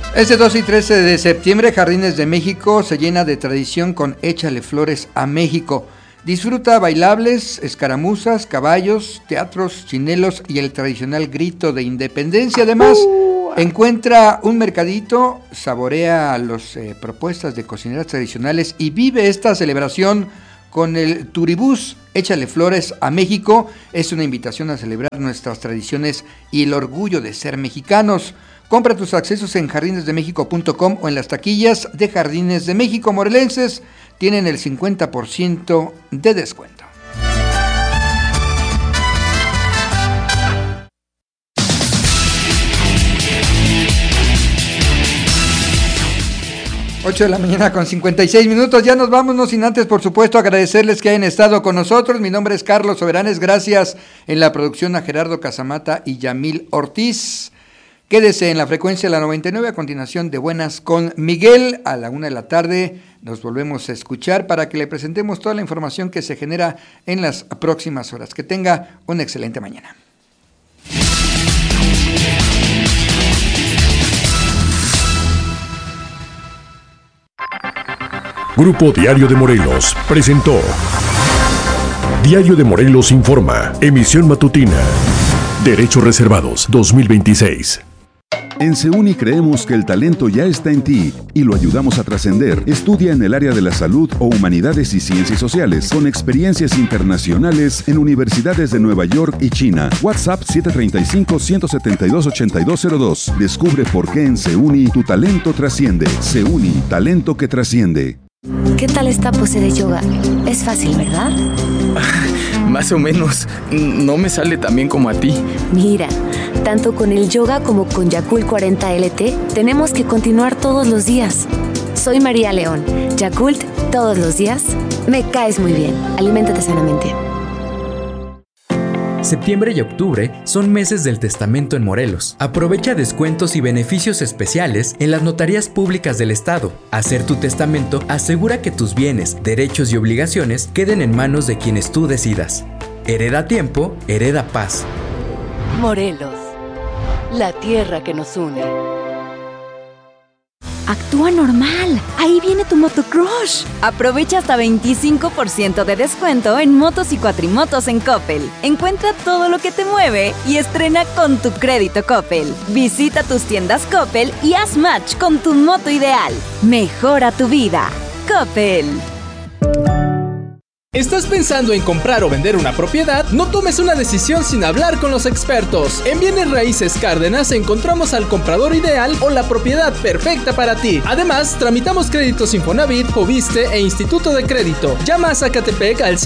Este 2 y 13 de septiembre, Jardines de México se llena de tradición con Échale Flores a México. Disfruta bailables, escaramuzas, caballos, teatros, chinelos y el tradicional grito de independencia. Además, encuentra un mercadito, saborea las propuestas de cocineras tradicionales y vive esta celebración con el Turibús Échale Flores a México. Es una invitación a celebrar nuestras tradiciones y el orgullo de ser mexicanos. Compra tus accesos en jardinesdemexico.com o en las taquillas de Jardines de México. Morelenses tienen el 50% de descuento. Ocho de la mañana con 56 minutos. Ya nos vamos, no sin antes, por supuesto, agradecerles que hayan estado con nosotros. Mi nombre es Carlos Soberanes. Gracias en la producción a Gerardo Casamata y Yamil Ortiz. Quédese en la frecuencia de la 99, a continuación de Buenas con Miguel. A la 1 de la tarde nos volvemos a escuchar para que le presentemos toda la información que se genera en las próximas horas. Que tenga una excelente mañana. Grupo Diario de Morelos presentó Diario de Morelos Informa, emisión matutina. Derechos Reservados 2026. En SEUNI creemos que el talento ya está en ti y lo ayudamos a trascender. Estudia en el área de la salud o humanidades y ciencias sociales con experiencias internacionales en universidades de Nueva York y China. WhatsApp 735-172-8202. Descubre por qué en SEUNI tu talento trasciende. SEUNI, talento que trasciende. ¿Qué tal esta pose de yoga? Es fácil, ¿verdad? Más o menos. No me sale tan bien como a ti. Mira, tanto con el yoga como con Yakult 40 LT, tenemos que continuar todos los días. Soy María León. Yakult, todos los días. Me caes muy bien. Aliméntate sanamente. Septiembre y octubre son meses del testamento en Morelos. Aprovecha descuentos y beneficios especiales en las notarías públicas del estado. Hacer tu testamento asegura que tus bienes, derechos y obligaciones queden en manos de quienes tú decidas. Hereda tiempo, hereda paz. Morelos, la tierra que nos une. Actúa normal. Ahí viene tu motocrush. Aprovecha hasta 25% de descuento en motos y cuatrimotos en Coppel. Encuentra todo lo que te mueve y estrena con tu crédito Coppel. Visita tus tiendas Coppel y haz match con tu moto ideal. Mejora tu vida. Coppel. ¿Estás pensando en comprar o vender una propiedad? No tomes una decisión sin hablar con los expertos. En Bienes Raíces Cárdenas encontramos al comprador ideal o la propiedad perfecta para ti. Además, tramitamos créditos Infonavit, Foviste e Instituto de Crédito. Llama a Zacatepec al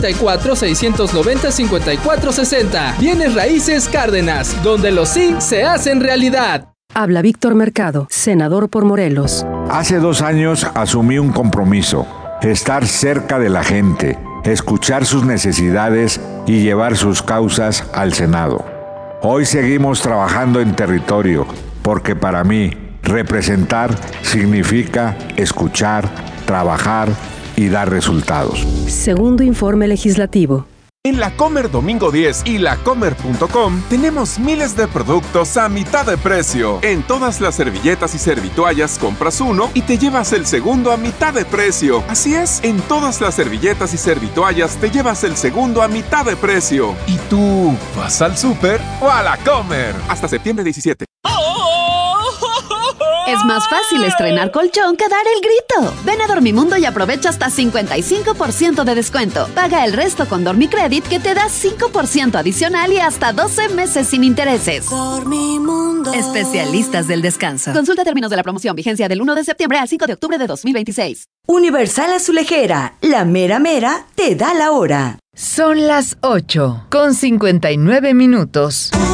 734-690-5460. Bienes Raíces Cárdenas, donde los sí se hacen realidad. Habla Víctor Mercado, senador por Morelos. Hace 2 años asumí un compromiso. Estar cerca de la gente, escuchar sus necesidades y llevar sus causas al Senado. Hoy seguimos trabajando en territorio, porque para mí, representar significa escuchar, trabajar y dar resultados. Segundo informe legislativo. En La Comer Domingo 10 y lacomer.com tenemos miles de productos a mitad de precio. En todas las servilletas y servitoallas compras uno y te llevas el segundo a mitad de precio. Así es, en todas las servilletas y servitoallas te llevas el segundo a mitad de precio. ¿Y tú vas al súper o a La Comer? Hasta septiembre 17. Es más fácil estrenar colchón que dar el grito. Ven a Dormimundo y aprovecha hasta 55% de descuento. Paga el resto con Dormicredit, que te da 5% adicional y hasta 12 meses sin intereses. Dormimundo. Especialistas del descanso. Consulta términos de la promoción. Vigencia del 1 de septiembre al 5 de octubre de 2026. Universal Azulejera. La mera mera te da la hora. Son las 8:59.